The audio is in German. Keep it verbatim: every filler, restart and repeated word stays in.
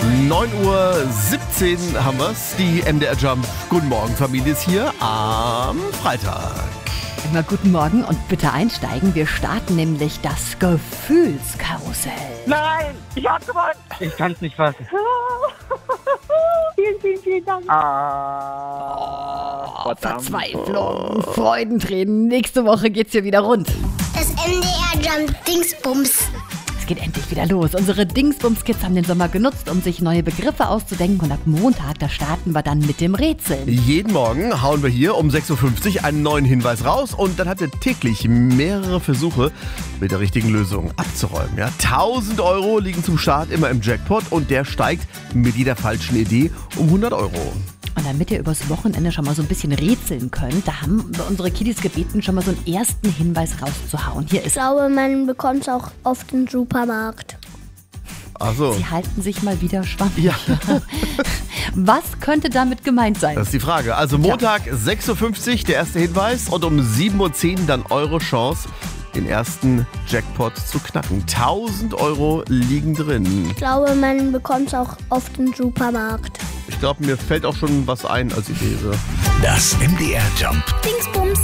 neun Uhr siebzehn haben wir's. Die M D R Jump Guten Morgen Familie ist hier am Freitag. Immer guten Morgen und bitte einsteigen. Wir starten nämlich das Gefühlskarussell. Nein, ich hab gewonnen. Ich kann's nicht fassen. Vielen, vielen, vielen Dank. Ah, Oh, Verzweiflung, Freudentränen. Nächste Woche geht's hier wieder rund. Das M D R Jump Dingsbums. Es geht endlich wieder los. Unsere Dingsbums-Kids haben den Sommer genutzt, um sich neue Begriffe auszudenken. Und ab Montag, da starten wir dann mit dem Rätseln. Jeden Morgen hauen wir hier um sechs Uhr fünfzig einen neuen Hinweis raus und dann habt ihr täglich mehrere Versuche mit der richtigen Lösung abzuräumen. Ja? tausend Euro liegen zum Start immer im Jackpot und der steigt mit jeder falschen Idee um hundert Euro. Und damit ihr übers Wochenende schon mal so ein bisschen rätseln könnt, da haben wir unsere Kiddies gebeten, schon mal so einen ersten Hinweis rauszuhauen. Hier Ich ist, glaube, man bekommt es auch oft im Supermarkt. Ach so. sie halten sich mal wieder schwammig. Ja, Was könnte damit gemeint sein? das ist die Frage. Also Montag sechs Uhr fünfzig der erste Hinweis und um sieben Uhr zehn dann eure Chance, den ersten Jackpot zu knacken. tausend Euro liegen drin. Ich glaube, man bekommt es auch oft im Supermarkt. Ich glaube, mir fällt auch schon was ein als Idee. So. Das M D R Jump Dingsbums.